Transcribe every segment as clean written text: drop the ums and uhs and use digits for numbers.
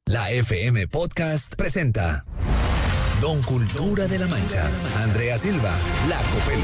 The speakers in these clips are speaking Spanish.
La FM Podcast presenta Don Cultura de la Mancha. Andrea Silva, La Copelo.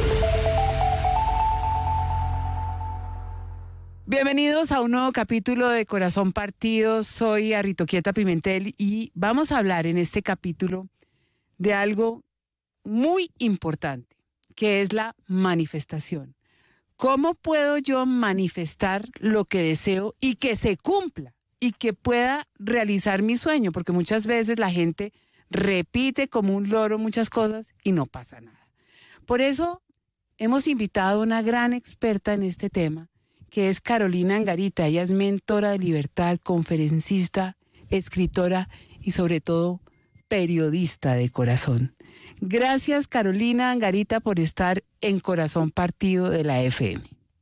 Bienvenidos a un nuevo capítulo de Corazón Partido. Soy Aritoquieta Pimentel y vamos a hablar en este capítulo de algo muy importante, que es la manifestación. ¿Cómo puedo yo manifestar lo que deseo y que se cumpla y que pueda realizar mi sueño? Porque muchas veces la gente repite como un loro muchas cosas y no pasa nada. Por eso hemos invitado a una gran experta en este tema, que es Carolina Angarita. Ella es mentora de libertad, conferencista, escritora y sobre todo periodista de corazón. Gracias, Carolina Angarita, por estar en Corazón Partido de la FM.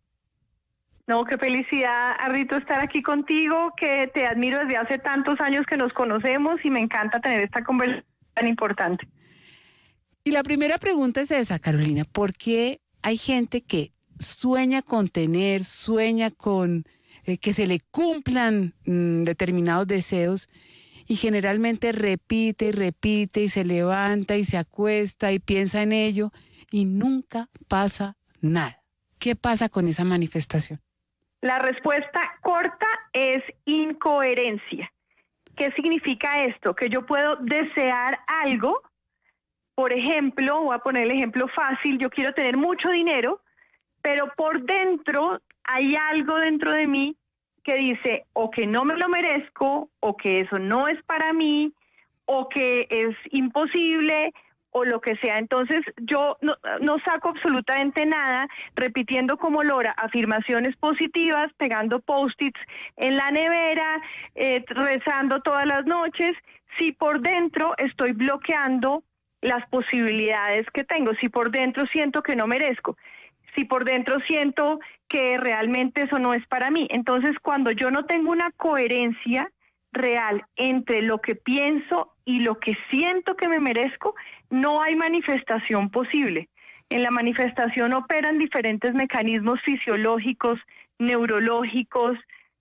No, qué felicidad, Arrito, estar aquí contigo, que te admiro desde hace tantos años que nos conocemos y me encanta tener esta conversación tan importante. Y la primera pregunta es esa, Carolina: ¿por qué hay gente que sueña con tener, sueña con que se le cumplan determinados deseos y generalmente repite y repite y se levanta y se acuesta y piensa en ello y nunca pasa nada? ¿Qué pasa con esa manifestación? La respuesta corta es incoherencia. ¿Qué significa esto? Que yo puedo desear algo, por ejemplo, voy a poner el ejemplo fácil, yo quiero tener mucho dinero, pero por dentro hay algo dentro de mí que dice o que no me lo merezco, o que eso no es para mí, o que es imposible, o lo que sea. Entonces yo no saco absolutamente nada, repitiendo como lora afirmaciones positivas, pegando post-its en la nevera, rezando todas las noches, si por dentro estoy bloqueando las posibilidades que tengo, si por dentro siento que no merezco, si por dentro siento que realmente eso no es para mí. Entonces, cuando yo no tengo una coherencia real entre lo que pienso y lo que siento que me merezco, no hay manifestación posible. En la manifestación operan diferentes mecanismos fisiológicos, neurológicos,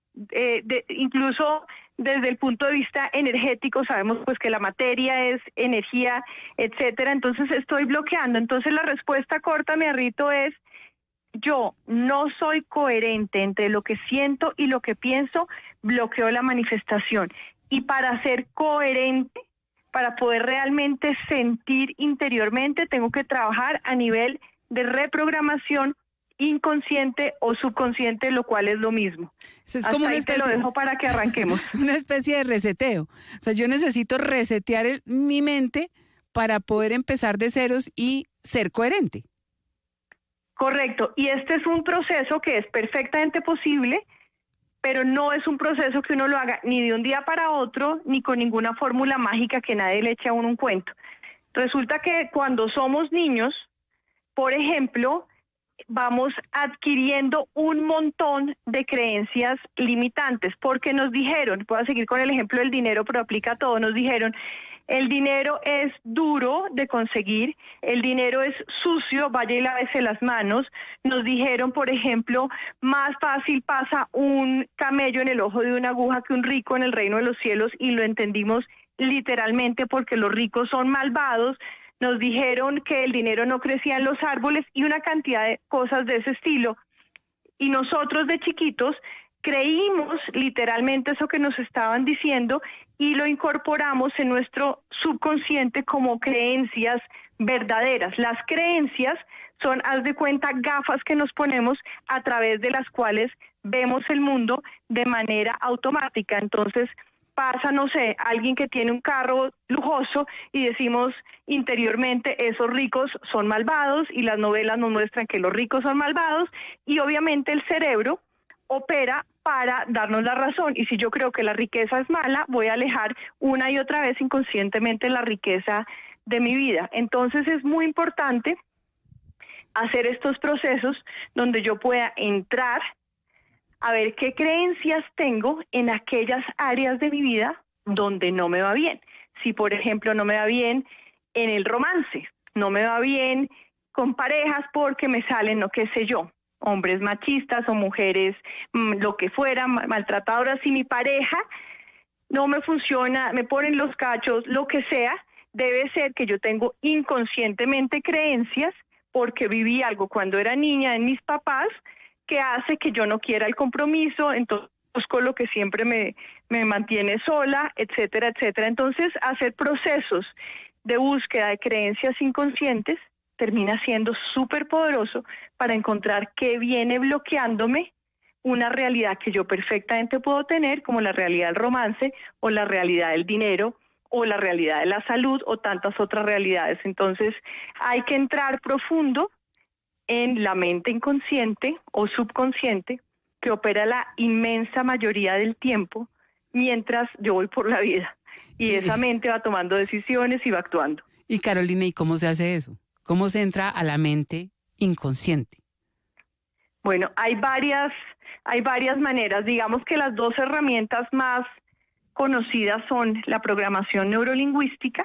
incluso desde el punto de vista energético. Sabemos pues que la materia es energía, etcétera. Entonces estoy bloqueando. Entonces la respuesta corta, mi Arrito, es: yo no soy coherente entre lo que siento y lo que pienso, bloqueo la manifestación. Y para ser coherente, para poder realmente sentir interiormente, tengo que trabajar a nivel de reprogramación inconsciente o subconsciente, lo cual es lo mismo. Es como una especie, te lo dejo para que arranquemos. Una especie de reseteo. O sea, yo necesito resetear mi mente para poder empezar de ceros y ser coherente. Correcto, y este es un proceso que es perfectamente posible, pero no es un proceso que uno lo haga ni de un día para otro, ni con ninguna fórmula mágica que nadie le eche a uno un cuento. Resulta que cuando somos niños, por ejemplo, vamos adquiriendo un montón de creencias limitantes, porque nos dijeron, voy a seguir con el ejemplo del dinero, pero aplica a todo, nos dijeron: el dinero es duro de conseguir, el dinero es sucio, vaya y lávese las manos. Nos dijeron, por ejemplo, más fácil pasa un camello en el ojo de una aguja que un rico en el reino de los cielos, y lo entendimos literalmente porque los ricos son malvados. Nos dijeron que el dinero no crecía en los árboles y una cantidad de cosas de ese estilo. Y nosotros de chiquitos creímos literalmente eso que nos estaban diciendo y lo incorporamos en nuestro subconsciente como creencias verdaderas. Las creencias son, haz de cuenta, gafas que nos ponemos a través de las cuales vemos el mundo de manera automática. Entonces pasa, no sé, alguien que tiene un carro lujoso y decimos interiormente: esos ricos son malvados, y las novelas nos muestran que los ricos son malvados, y obviamente el cerebro opera para darnos la razón. Y si yo creo que la riqueza es mala, voy a alejar una y otra vez inconscientemente la riqueza de mi vida. Entonces es muy importante hacer estos procesos donde yo pueda entrar a ver qué creencias tengo en aquellas áreas de mi vida donde no me va bien. Si, por ejemplo, no me va bien en el romance, no me va bien con parejas porque me salen, no qué sé yo, hombres machistas o mujeres, lo que fuera, maltratadoras. Si mi pareja no me funciona, me ponen los cachos, lo que sea, debe ser que yo tengo inconscientemente creencias porque viví algo cuando era niña en mis papás que hace que yo no quiera el compromiso, entonces busco lo que siempre me mantiene sola, etcétera, etcétera. Entonces, hacer procesos de búsqueda de creencias inconscientes termina siendo súper poderoso para encontrar qué viene bloqueándome una realidad que yo perfectamente puedo tener, como la realidad del romance o la realidad del dinero o la realidad de la salud o tantas otras realidades. Entonces, hay que entrar profundo en la mente inconsciente o subconsciente que opera la inmensa mayoría del tiempo mientras yo voy por la vida. Y esa mente va tomando decisiones y va actuando. Y Carolina, ¿y cómo se hace eso? ¿Cómo se entra a la mente inconsciente? Bueno, hay varias maneras. Digamos que las dos herramientas más conocidas son la programación neurolingüística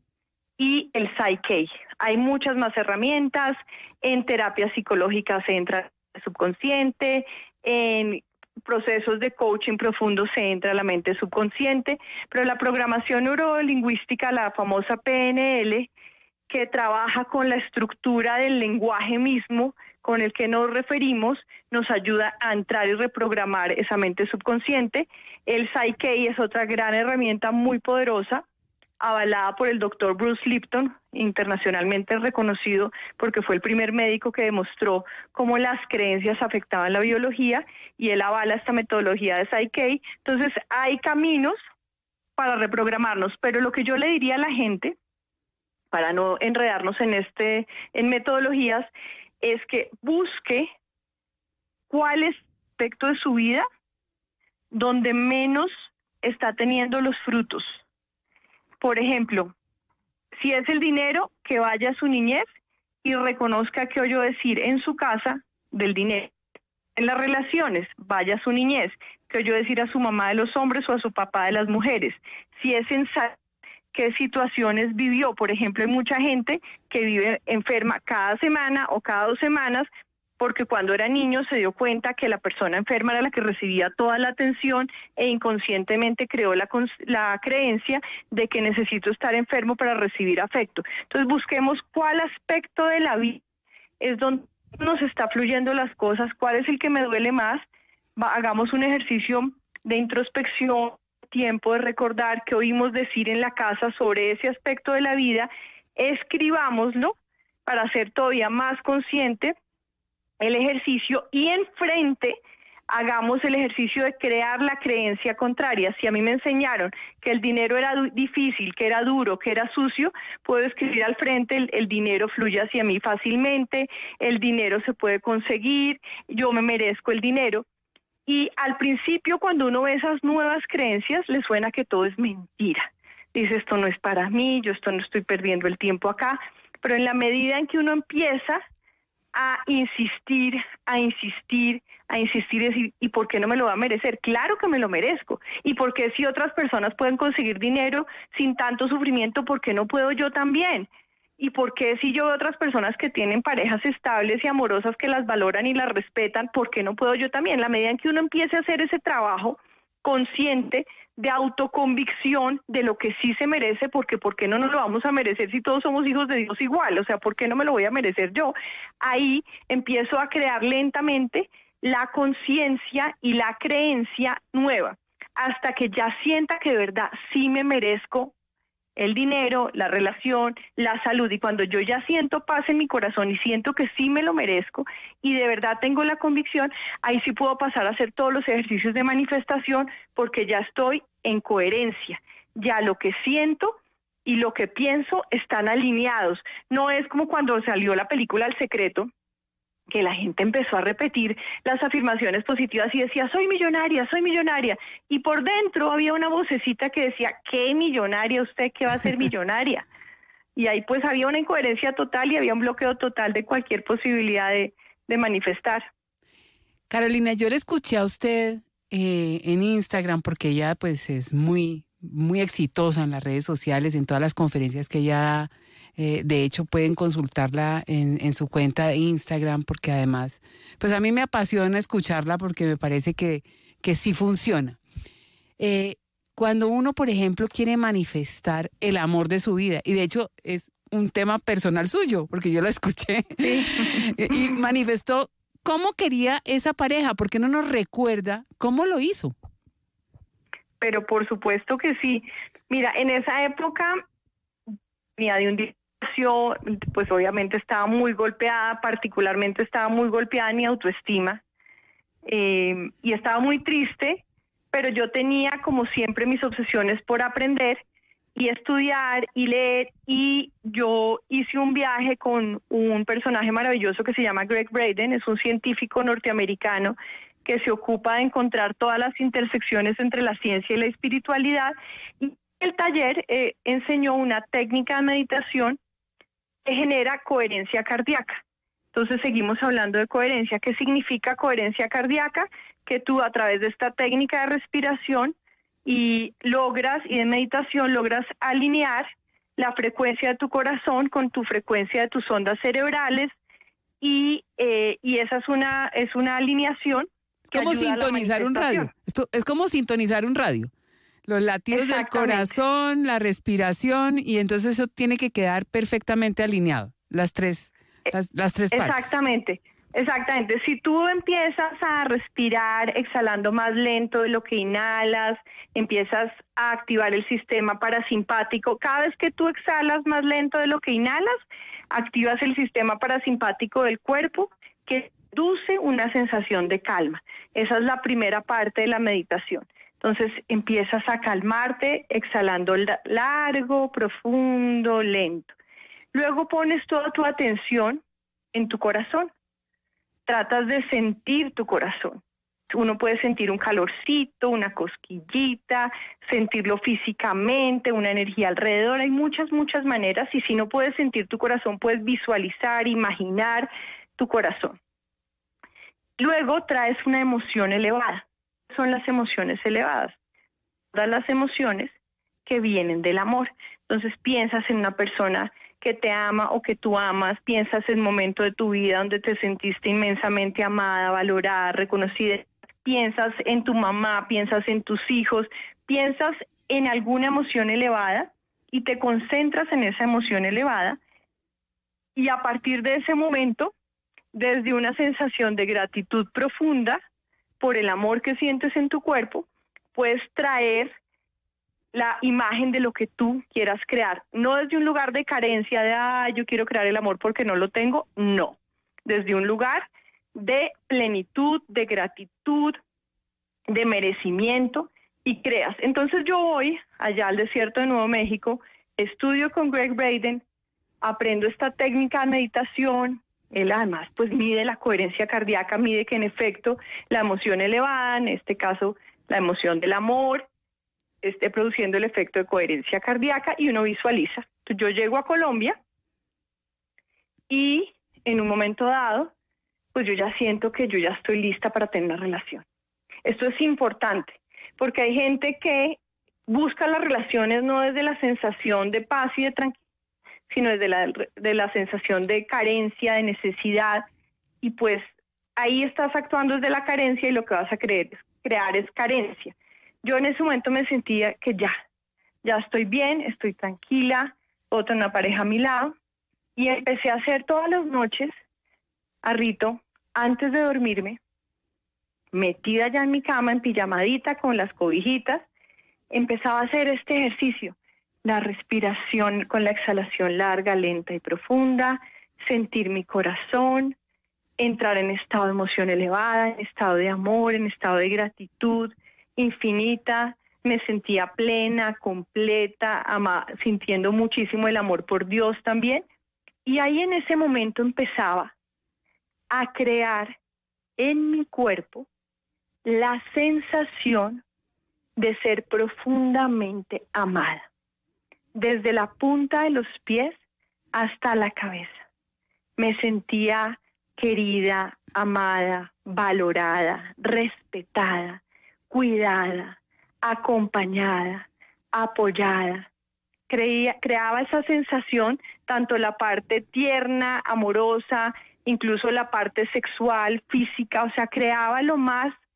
y el Psyche. Hay muchas más herramientas. En terapia psicológica se entra al subconsciente, en procesos de coaching profundo se entra a la mente subconsciente, pero la programación neurolingüística, la famosa PNL, que trabaja con la estructura del lenguaje mismo con el que nos referimos, nos ayuda a entrar y reprogramar esa mente subconsciente. El Psyche es otra gran herramienta muy poderosa, avalada por el doctor Bruce Lipton, internacionalmente reconocido porque fue el primer médico que demostró cómo las creencias afectaban la biología, y él avala esta metodología de Psyche. Entonces hay caminos para reprogramarnos, pero lo que yo le diría a la gente, para no enredarnos en metodologías, es que busque cuál es el aspecto de su vida donde menos está teniendo los frutos. Por ejemplo, si es el dinero, que vaya a su niñez y reconozca qué oyó decir en su casa del dinero. En las relaciones, vaya a su niñez, qué oyó decir a su mamá de los hombres o a su papá de las mujeres. Si es en salud, qué situaciones vivió. Por ejemplo, hay mucha gente que vive enferma cada semana o cada 2 semanas porque cuando era niño se dio cuenta que la persona enferma era la que recibía toda la atención e inconscientemente creó la creencia de que necesito estar enfermo para recibir afecto. Entonces busquemos cuál aspecto de la vida es donde nos está fluyendo las cosas, cuál es el que me duele más. Hagamos un ejercicio de introspección, tiempo de recordar qué oímos decir en la casa sobre ese aspecto de la vida, escribámoslo para ser todavía más consciente el ejercicio, y enfrente hagamos el ejercicio de crear la creencia contraria. Si a mí me enseñaron que el dinero era difícil, que era duro, que era sucio, puedo escribir al frente: el dinero fluye hacia mí fácilmente, el dinero se puede conseguir, yo me merezco el dinero. Y al principio, cuando uno ve esas nuevas creencias, le suena que todo es mentira. Dice, esto no es para mí, yo esto no estoy perdiendo el tiempo acá. Pero en la medida en que uno empieza a insistir, decir, ¿y por qué no me lo va a merecer? Claro que me lo merezco. ¿Y por qué si otras personas pueden conseguir dinero sin tanto sufrimiento, por qué no puedo yo también? ¿Y por qué si yo veo otras personas que tienen parejas estables y amorosas que las valoran y las respetan, por qué no puedo yo también? La medida en que uno empiece a hacer ese trabajo consciente de autoconvicción de lo que sí se merece, porque ¿por qué no nos lo vamos a merecer si todos somos hijos de Dios igual? O sea, ¿por qué no me lo voy a merecer yo? Ahí empiezo a crear lentamente la conciencia y la creencia nueva, hasta que ya sienta que de verdad sí me merezco el dinero, la relación, la salud. Y cuando yo ya siento paz en mi corazón y siento que sí me lo merezco y de verdad tengo la convicción, ahí sí puedo pasar a hacer todos los ejercicios de manifestación, porque ya estoy en coherencia. Ya lo que siento y lo que pienso están alineados. No es como cuando salió la película El Secreto, que la gente empezó a repetir las afirmaciones positivas y decía, soy millonaria, y por dentro había una vocecita que decía, ¿qué millonaria usted? ¿Qué va a ser millonaria? Y ahí pues había una incoherencia total y había un bloqueo total de cualquier posibilidad de manifestar. Carolina, yo le escuché a usted en Instagram, porque ella pues es muy, muy exitosa en las redes sociales, en todas las conferencias que ella da. De hecho, pueden consultarla en su cuenta de Instagram, porque además, pues a mí me apasiona escucharla porque me parece que sí funciona. cuando uno, por ejemplo, quiere manifestar el amor de su vida, y de hecho es un tema personal suyo, porque yo lo escuché, Sí. y manifestó cómo quería esa pareja, porque no nos recuerda cómo lo hizo. Pero por supuesto que sí. Mira, en esa época venía de un divorcio, pues obviamente estaba muy golpeada, particularmente estaba muy golpeada en mi autoestima, y estaba muy triste, pero yo tenía como siempre mis obsesiones por aprender y estudiar y leer, y yo hice un viaje con un personaje maravilloso que se llama Greg Braden, es un científico norteamericano que se ocupa de encontrar todas las intersecciones entre la ciencia y la espiritualidad, y el taller enseñó una técnica de meditación que genera coherencia cardíaca. Entonces seguimos hablando de coherencia. ¿Qué significa coherencia cardíaca? Que tú a través de esta técnica de respiración y de meditación logras alinear la frecuencia de tu corazón con tu frecuencia de tus ondas cerebrales, y esa es una alineación que Como ayuda a la sintonizar un radio. manifestación. Esto es como sintonizar un radio. Los latidos del Exactamente. corazón, la respiración, y entonces eso tiene que quedar perfectamente alineado, las tres partes. Exactamente. Si tú empiezas a respirar exhalando más lento de lo que inhalas, empiezas a activar el sistema parasimpático. Cada vez que tú exhalas más lento de lo que inhalas, activas el sistema parasimpático del cuerpo, que produce una sensación de calma. Esa es la primera parte de la meditación. Entonces empiezas a calmarte exhalando largo, profundo, lento. Luego pones toda tu atención en tu corazón. Tratas de sentir tu corazón. Uno puede sentir un calorcito, una cosquillita, sentirlo físicamente, una energía alrededor. Hay muchas maneras, y si no puedes sentir tu corazón, puedes visualizar, imaginar tu corazón. Luego traes una emoción elevada. Son las emociones elevadas. Todas las emociones que vienen del amor. Entonces piensas en una persona que te ama o que tú amas, piensas en el momento de tu vida donde te sentiste inmensamente amada, valorada, reconocida, piensas en tu mamá, piensas en tus hijos, piensas en alguna emoción elevada y te concentras en esa emoción elevada, y a partir de ese momento, desde una sensación de gratitud profunda por el amor que sientes en tu cuerpo, puedes traer la imagen de lo que tú quieras crear. No desde un lugar de carencia, de yo quiero crear el amor porque no lo tengo, no. Desde un lugar de plenitud, de gratitud, de merecimiento, y creas. Entonces yo voy allá al desierto de Nuevo México, estudio con Greg Braden, aprendo esta técnica de meditación. Él además pues mide la coherencia cardíaca, mide que en efecto la emoción elevada, en este caso la emoción del amor, esté produciendo el efecto de coherencia cardíaca, y uno visualiza. Entonces, yo llego a Colombia y en un momento dado, pues yo ya siento que yo ya estoy lista para tener una relación. Esto es importante, porque hay gente que busca las relaciones no desde la sensación de paz y de tranquilidad, sino desde la sensación de carencia, de necesidad, y pues ahí estás actuando desde la carencia, y lo que vas a crear es carencia. Yo en ese momento me sentía que ya estoy bien, estoy tranquila, puedo tener una pareja a mi lado, y empecé a hacer todas las noches, Rito, antes de dormirme, metida ya en mi cama, en pijamadita, con las cobijitas, empezaba a hacer este ejercicio, la respiración con la exhalación larga, lenta y profunda, sentir mi corazón, entrar en estado de emoción elevada, en estado de amor, en estado de gratitud infinita. Me sentía plena, completa, sintiendo muchísimo el amor por Dios también. Y ahí en ese momento empezaba a crear en mi cuerpo la sensación de ser profundamente amada, desde la punta de los pies hasta la cabeza. Me sentía querida, amada, valorada, respetada, cuidada, acompañada, apoyada. Creaba esa sensación, tanto la parte tierna, amorosa, incluso la parte sexual, física, o sea, creaba lo más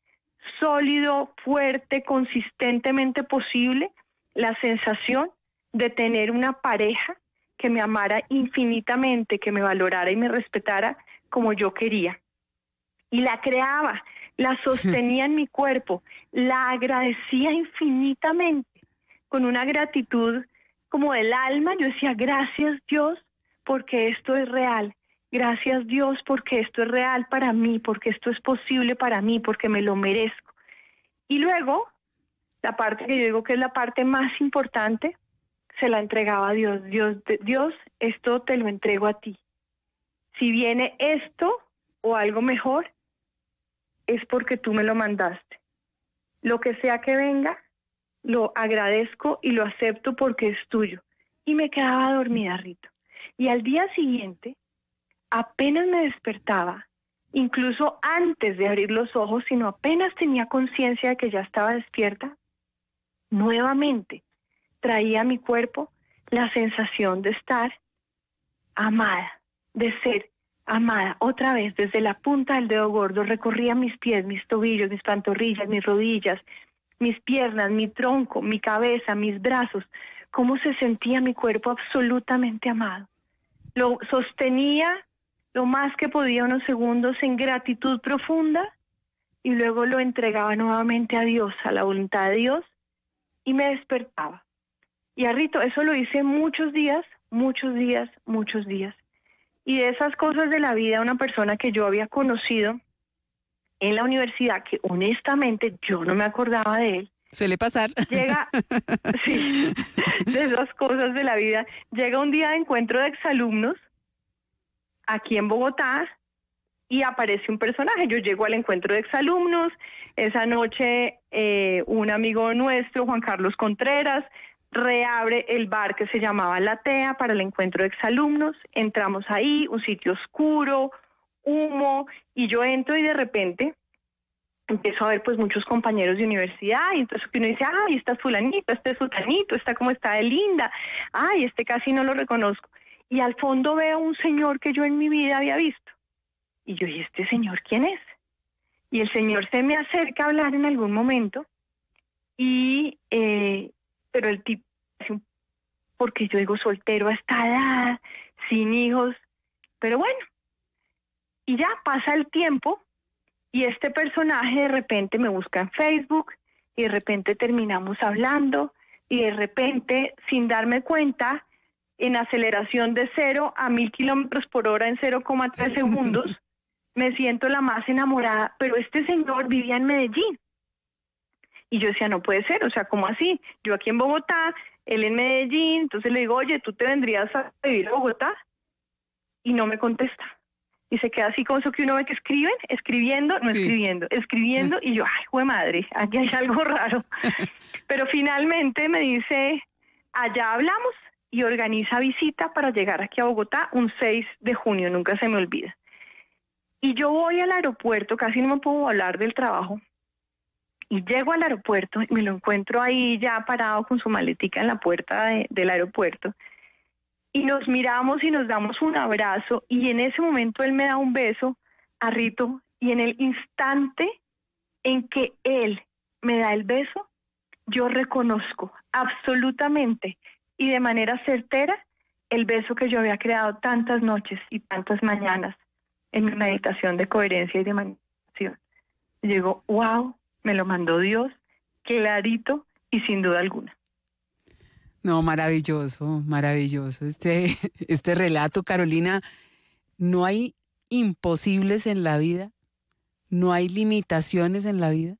sólido, fuerte, consistentemente posible la sensación de tener una pareja que me amara infinitamente, que me valorara y me respetara como yo quería. Y la creaba, la sostenía en mi cuerpo, la agradecía infinitamente, con una gratitud como del alma. Yo decía, gracias Dios, porque esto es real. Gracias Dios, porque esto es real para mí, porque esto es posible para mí, porque me lo merezco. Y luego, la parte que yo digo que es la parte más importante, se la entregaba a Dios. Dios, esto te lo entrego a ti. Si viene esto o algo mejor, es porque tú me lo mandaste. Lo que sea que venga, lo agradezco y lo acepto porque es tuyo. Y me quedaba dormida, Rito. Y al día siguiente, apenas me despertaba, incluso antes de abrir los ojos, sino apenas tenía conciencia de que ya estaba despierta, nuevamente traía a mi cuerpo la sensación de estar amada, de ser amada. Otra vez, desde la punta del dedo gordo, recorría mis pies, mis tobillos, mis pantorrillas, mis rodillas, mis piernas, mi tronco, mi cabeza, mis brazos. Cómo se sentía mi cuerpo absolutamente amado. Lo sostenía lo más que podía unos segundos en gratitud profunda y luego lo entregaba nuevamente a Dios, a la voluntad de Dios, y me despertaba. Y Rito, eso lo hice muchos días. Y de esas cosas de la vida, una persona que yo había conocido en la universidad, que honestamente yo no me acordaba de él. Suele pasar. Llega, sí, de esas cosas de la vida, llega un día de encuentro de exalumnos aquí en Bogotá y aparece un personaje. Yo llego al encuentro de exalumnos, esa noche un amigo nuestro, Juan Carlos Contreras, reabre el bar que se llamaba La Tea para el encuentro de exalumnos. Entramos ahí, un sitio oscuro, humo, y yo entro y de repente empiezo a ver pues muchos compañeros de universidad, y entonces uno dice, ay, esta es fulanito, este es sultanito, esta como está de linda, ay, este casi no lo reconozco. Y al fondo veo un señor que yo en mi vida había visto. Y yo, ¿y este señor quién es? Y el señor se me acerca a hablar en algún momento, y pero el tipo, porque yo digo soltero a esta edad, sin hijos, pero bueno, y ya pasa el tiempo, y este personaje de repente me busca en Facebook, y de repente terminamos hablando, y de repente, sin darme cuenta, en aceleración de 0 a 1000 kilómetros por hora en 0,3 segundos, me siento la más enamorada, pero este señor vivía en Medellín. Y yo decía, no puede ser, o sea, ¿cómo así? Yo aquí en Bogotá, él en Medellín, entonces le digo, oye, ¿tú te vendrías a vivir a Bogotá? Y no me contesta. Y se queda así como eso que uno ve que escriben, escribiendo, no Sí. escribiendo, y yo, ay, jue madre, aquí hay algo raro. Pero finalmente me dice, allá hablamos, y organiza visita para llegar aquí a Bogotá un 6 de junio, nunca se me olvida. Y yo voy al aeropuerto, casi no me puedo hablar del trabajo, y llego al aeropuerto y me lo encuentro ahí ya parado con su maletica en la puerta del aeropuerto. Y nos miramos y nos damos un abrazo, y en ese momento él me da un beso, Rito, y en el instante en que él me da el beso, yo reconozco absolutamente y de manera certera el beso que yo había creado tantas noches y tantas mañanas en mi meditación de coherencia y de meditación. Y digo, wow, me lo mandó Dios, clarito y sin duda alguna. No, maravilloso, maravilloso. Este relato, Carolina, no hay imposibles en la vida, no hay limitaciones en la vida.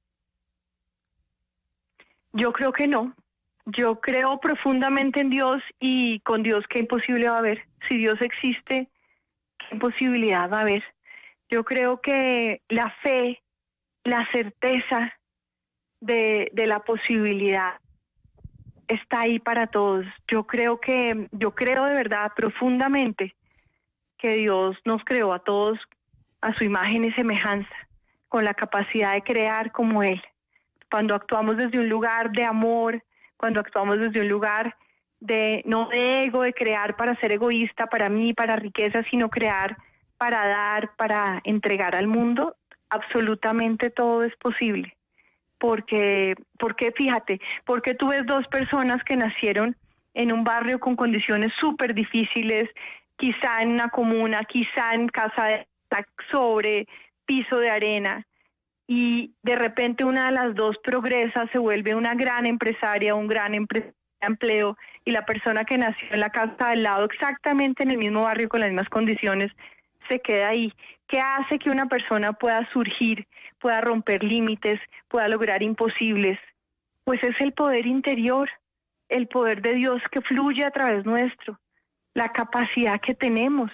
Yo creo que no. Yo creo profundamente en Dios, y con Dios, ¿qué imposible va a haber? Si Dios existe, ¿qué imposibilidad va a haber? Yo creo que la fe, la certeza de la posibilidad está ahí para todos. Yo creo de verdad profundamente que Dios nos creó a todos a su imagen y semejanza, con la capacidad de crear como Él. Cuando actuamos desde un lugar de amor, cuando actuamos desde un lugar no de ego, de crear para ser egoísta, para mí, para riqueza, sino crear para dar, para entregar al mundo, absolutamente todo es posible. porque fíjate, porque tú ves dos personas que nacieron en un barrio con condiciones súper difíciles, quizá en una comuna, quizá en casa sobre piso de arena, y de repente una de las dos progresa, se vuelve una gran empresaria, un gran empleo, y la persona que nació en la casa al lado, exactamente en el mismo barrio con las mismas condiciones, se queda ahí. ¿Qué hace que una persona pueda surgir, pueda romper límites, pueda lograr imposibles? Pues es el poder interior, el poder de Dios que fluye a través nuestro, la capacidad que tenemos.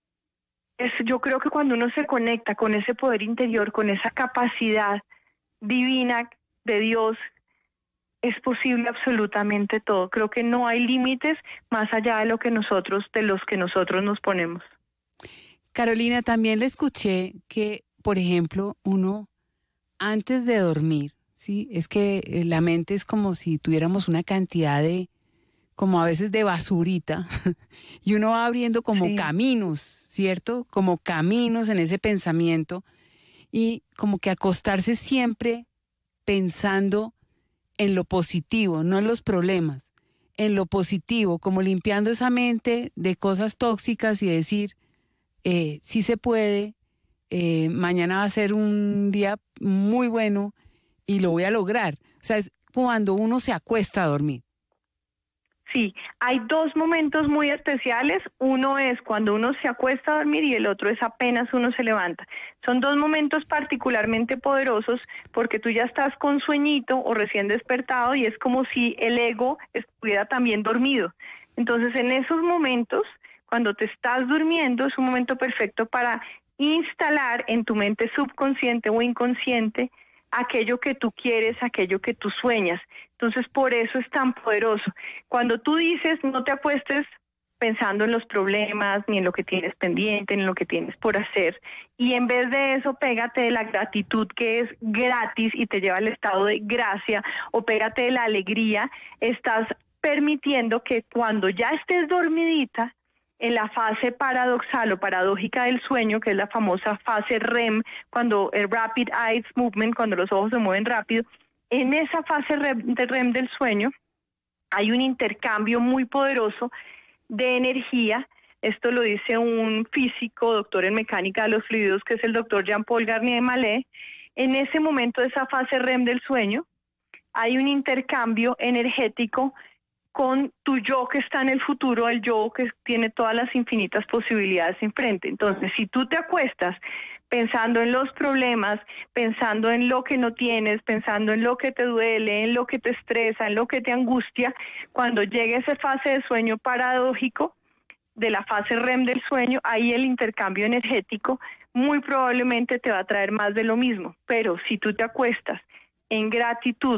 Yo creo que cuando uno se conecta con ese poder interior, con esa capacidad divina de Dios, es posible absolutamente todo. Creo que no hay límites más allá de los que nosotros nos ponemos. Carolina, también le escuché que, por ejemplo, uno antes de dormir, ¿sí? Es que la mente es como si tuviéramos una cantidad de, como a veces de basurita, y uno va abriendo como caminos, ¿cierto? Como caminos en ese pensamiento, y como que acostarse siempre pensando en lo positivo, no en los problemas, en lo positivo, como limpiando esa mente de cosas tóxicas y decir, sí se puede, mañana va a ser un día muy bueno y lo voy a lograr. O sea, es cuando uno se acuesta a dormir. Sí, hay dos momentos muy especiales. Uno es cuando uno se acuesta a dormir y el otro es apenas uno se levanta. Son dos momentos particularmente poderosos porque tú ya estás con sueñito o recién despertado y es como si el ego estuviera también dormido. Entonces, en esos momentos, cuando te estás durmiendo, es un momento perfecto para instalar en tu mente subconsciente o inconsciente aquello que tú quieres, aquello que tú sueñas. Entonces, por eso es tan poderoso. Cuando tú dices, no te acuestes pensando en los problemas, ni en lo que tienes pendiente, ni en lo que tienes por hacer, y en vez de eso, pégate de la gratitud que es gratis y te lleva al estado de gracia, o pégate de la alegría, estás permitiendo que cuando ya estés dormidita, en la fase paradoxal o paradójica del sueño, que es la famosa fase REM, cuando el Rapid Eye Movement, cuando los ojos se mueven rápido, en esa fase REM del sueño hay un intercambio muy poderoso de energía. Esto lo dice un físico, doctor en mecánica de los fluidos, que es el doctor Jean-Paul Garnier-Mallet. En ese momento de esa fase REM del sueño hay un intercambio energético con tu yo que está en el futuro, el yo que tiene todas las infinitas posibilidades enfrente. Entonces, si tú te acuestas pensando en los problemas, pensando en lo que no tienes, pensando en lo que te duele, en lo que te estresa, en lo que te angustia, cuando llegue esa fase de sueño paradójico, de la fase REM del sueño, ahí el intercambio energético muy probablemente te va a traer más de lo mismo. Pero si tú te acuestas en gratitud,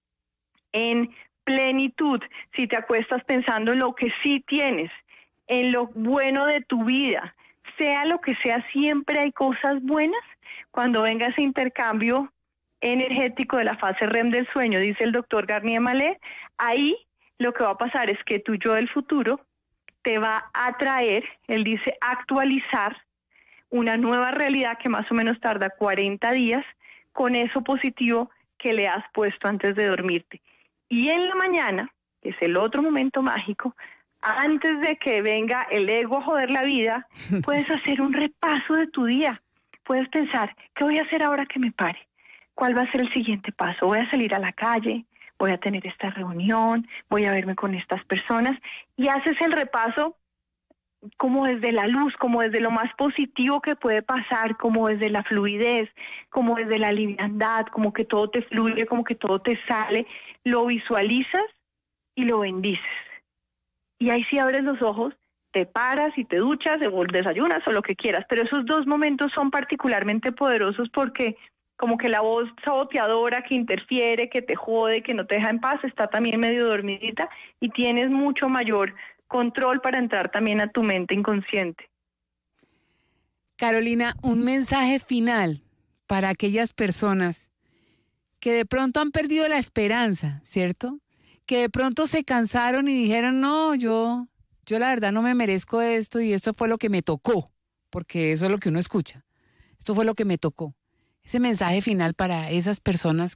en plenitud, si te acuestas pensando en lo que sí tienes, en lo bueno de tu vida, sea lo que sea, siempre hay cosas buenas. Cuando venga ese intercambio energético de la fase REM del sueño, dice el doctor Garnier-Mallet, ahí lo que va a pasar es que tu yo del futuro te va a traer, él dice, actualizar una nueva realidad que más o menos tarda 40 días con eso positivo que le has puesto antes de dormirte. Y en la mañana, que es el otro momento mágico, antes de que venga el ego a joder la vida, puedes hacer un repaso de tu día. Puedes pensar, ¿qué voy a hacer ahora que me pare? ¿Cuál va a ser el siguiente paso? ¿Voy a salir a la calle? ¿Voy a tener esta reunión? ¿Voy a verme con estas personas? Y haces el repaso como desde la luz, como desde lo más positivo que puede pasar, como desde la fluidez, como desde la liviandad, como que todo te fluye, como que todo te sale, lo visualizas y lo bendices. Y ahí sí abres los ojos, te paras y te duchas, o desayunas o lo que quieras, pero esos dos momentos son particularmente poderosos porque como que la voz saboteadora que interfiere, que te jode, que no te deja en paz, está también medio dormidita y tienes mucho mayor control para entrar también a tu mente inconsciente. Carolina, un mensaje final para aquellas personas que de pronto han perdido la esperanza, ¿cierto? Que de pronto se cansaron y dijeron, no, yo la verdad no me merezco esto y esto fue lo que me tocó, porque eso es lo que uno escucha. Esto fue lo que me tocó. Ese mensaje final para esas personas que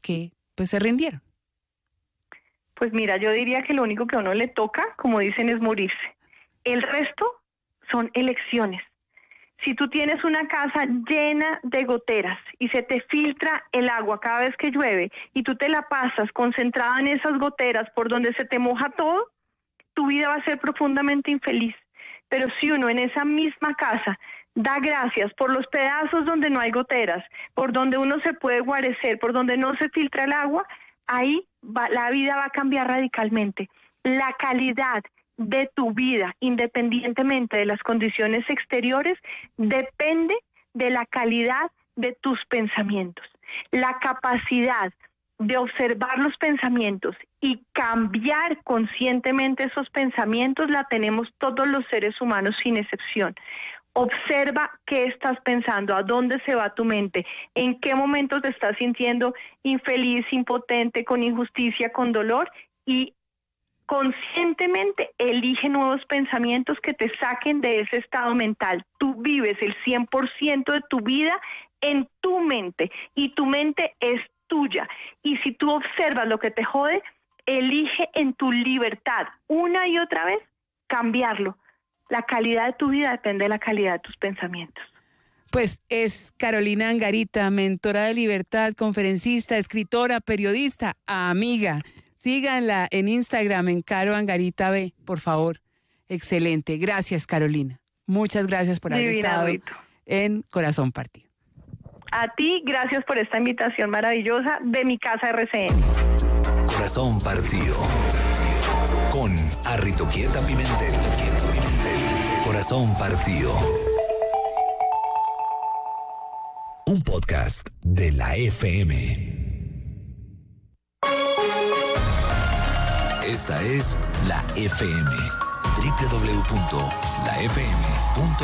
pues se rindieron. Pues mira, yo diría que lo único que a uno le toca, como dicen, es morirse. El resto son elecciones. Si tú tienes una casa llena de goteras y se te filtra el agua cada vez que llueve y tú te la pasas concentrada en esas goteras por donde se te moja todo, tu vida va a ser profundamente infeliz. Pero si uno en esa misma casa da gracias por los pedazos donde no hay goteras, por donde uno se puede guarecer, por donde no se filtra el agua, ahí la vida va a cambiar radicalmente. La calidad de tu vida, independientemente de las condiciones exteriores, depende de la calidad de tus pensamientos. La capacidad de observar los pensamientos y cambiar conscientemente esos pensamientos la tenemos todos los seres humanos sin excepción. Observa qué estás pensando, a dónde se va tu mente, en qué momentos te estás sintiendo infeliz, impotente, con injusticia, con dolor, y conscientemente elige nuevos pensamientos que te saquen de ese estado mental. Tú vives el 100% de tu vida en tu mente y tu mente es tuya. Y si tú observas lo que te jode, elige en tu libertad una y otra vez cambiarlo. La calidad de tu vida depende de la calidad de tus pensamientos. Pues es Carolina Angarita, mentora de libertad, conferencista, escritora, periodista, amiga. Síganla en Instagram en Caro Angarita B, por favor. Excelente. Gracias, Carolina. Muchas gracias por haber estado en Corazón Partido. A ti, gracias por esta invitación maravillosa de mi casa RCN. Corazón Partido. Con Arritoquieta Pimentel. Corazón Partido. Un podcast de la FM. Esta es la FM. www.lafm.com